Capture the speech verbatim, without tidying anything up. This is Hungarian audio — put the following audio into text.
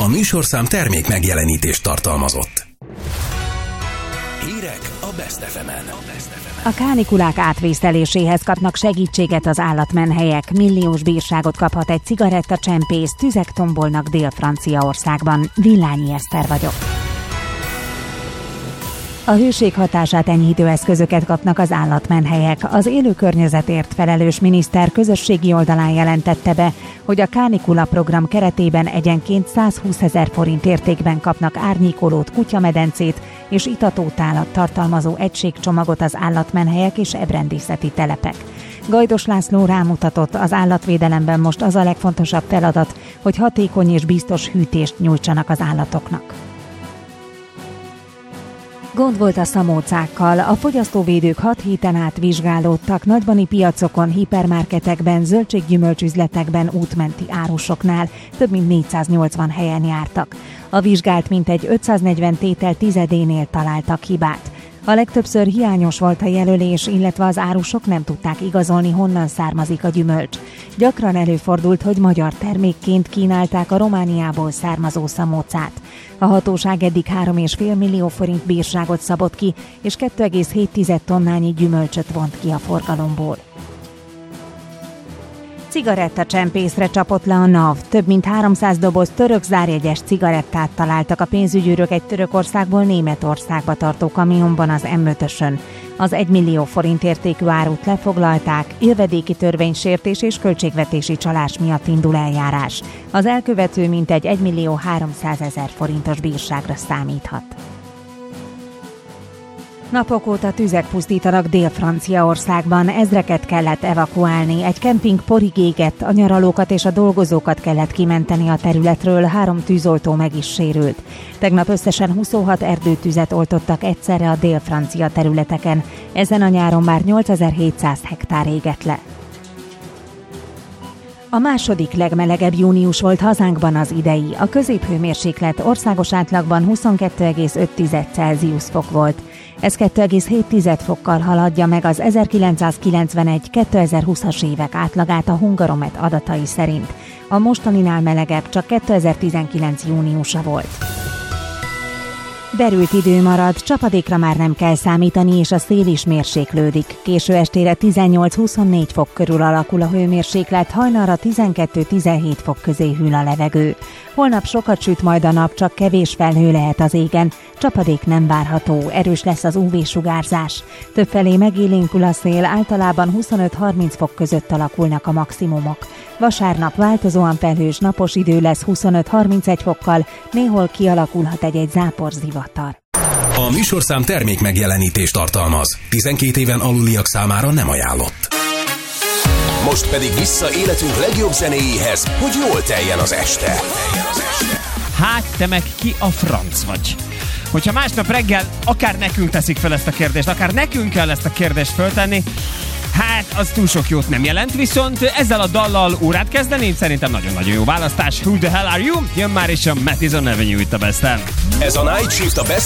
A műsorszám termék megjelenítést tartalmazott. Hírek a Best ef emen. A kánikulák átvészteléséhez kapnak segítséget az állatmenhelyek. Milliós bírságot kaphat egy cigarettacsempész, tüzek tombolnak Dél-Franciaországban. Villányi Eszter vagyok. A hőség hatását enyhítő eszközöket kapnak az állatmenhelyek. Az élő környezetért felelős miniszter közösségi oldalán jelentette be, hogy a kánikula program keretében egyenként százhúszezer forint értékben kapnak árnyékolót, kutyamedencét és itatótálat tartalmazó egységcsomagot az állatmenhelyek és ebrendészeti telepek. Gajdos László rámutatott, az állatvédelemben most az a legfontosabb feladat, hogy hatékony és biztos hűtést nyújtsanak az állatoknak. Gond volt a szamócákkal. A fogyasztóvédők hat héten át vizsgálódtak nagybani piacokon, hipermarketekben, zöldséggyümölcsüzletekben, útmenti árusoknál. Több mint négyszáznyolcvan helyen jártak. A vizsgált mintegy ötszáznegyven tétel tizedénél találtak hibát. A legtöbbször hiányos volt a jelölés, illetve az árusok nem tudták igazolni, honnan származik a gyümölcs. Gyakran előfordult, hogy magyar termékként kínálták a Romániából származó szamócát. A hatóság eddig három egész öt millió forint bírságot szabott ki, és két egész hét tonnányi gyümölcsöt vont ki a forgalomból. Cigarettacsempészre csapott le a NAV. Több mint háromszáz doboz török zárjegyes cigarettát találtak a pénzügyőrök egy Törökországból Németországba tartó kamionban az em ötösön. Az egymillió forint értékű árut lefoglalták, jövedéki törvénysértés és költségvetési csalás miatt indul eljárás. Az elkövető mintegy egymillió háromszázezer forintos bírságra számíthat. Napok óta tüzek pusztítanak Dél-Franciaországban, ezreket kellett evakuálni, egy kemping porig égett, a nyaralókat és a dolgozókat kellett kimenteni a területről, három tűzoltó meg is sérült. Tegnap összesen huszonhat erdőtüzet oltottak egyszerre a dél-francia területeken, ezen a nyáron már nyolcezer-hétszáz hektár égett le. A második legmelegebb június volt hazánkban az idei. A középhőmérséklet országos átlagban huszonkettő egész öt Celsius fok volt. Ez két egész hét fokkal haladja meg az ezerkilencszázkilencvenegy kétezer-húszas évek átlagát a Hungaromet adatai szerint. A mostaninál melegebb csak kétezer-tizenkilenc júniusa volt. Derült idő marad, csapadékra már nem kell számítani, és a szél is mérséklődik. Késő estére tizennyolc-huszonnégy fok körül alakul a hőmérséklet, hajnalra tizenkettő-tizenhét fok közé hűl a levegő. Holnap sokat süt majd a nap, csak kevés felhő lehet az égen, csapadék nem várható, erős lesz az ú vé-sugárzás. Többfelé megélénkül a szél, általában huszonöt-harminc fok között alakulnak a maximumok. Vasárnap változóan felhős napos idő lesz huszonöt-harmincegy fokkal, néhol kialakulhat egy-egy záporzivatar. A műsorszám termék megjelenítést tartalmaz. tizenkét éven aluliak számára nem ajánlott. Most pedig vissza életünk legjobb zenéjéhez, hogy jól teljen az este. Hát te meg ki a franc vagy? Hogyha másnap reggel akár nekünk teszik fel ezt a kérdést, akár nekünk kell ezt a kérdést föltenni, hát az túl sok jót nem jelent, viszont ezzel a dallal órát kezdeni, szerintem nagyon-nagyon jó választás. Who the hell are you? Jön már is a Madison Avenue itt a Besten. Ez a Night Shift a Best